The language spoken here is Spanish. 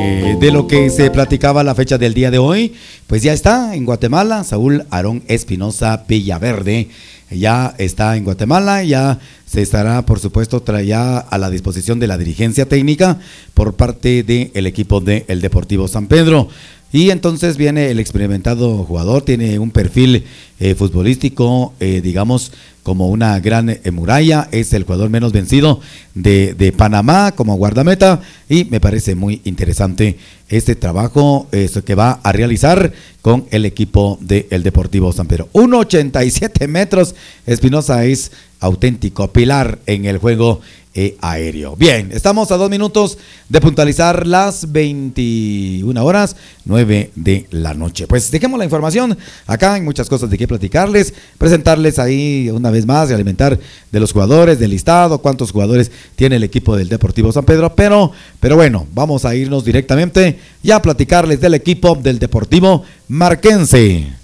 de lo que se platicaba la fecha del día de hoy, pues ya está en Guatemala Saúl Aarón Espinosa Villaverde. Ya está en Guatemala, ya se estará, por supuesto, ya a la disposición de la dirigencia técnica por parte del equipo del Deportivo San Pedro. Y entonces viene el experimentado jugador, tiene un perfil futbolístico, digamos, como una gran muralla, es el jugador menos vencido de Panamá como guardameta, y me parece muy interesante este trabajo que va a realizar con el equipo del Deportivo San Pedro. 1.87 metros, Espinosa es auténtico pilar en el juego aéreo. Bien, estamos a 2 minutos de puntualizar las 21 horas 9 de la noche. Pues dejemos la información acá, hay muchas cosas de qué platicarles, presentarles ahí una vez más y alimentar de los jugadores, del listado, cuántos jugadores tiene el equipo del Deportivo San Pedro, pero bueno, vamos a irnos directamente y a platicarles del equipo del Deportivo Marquense.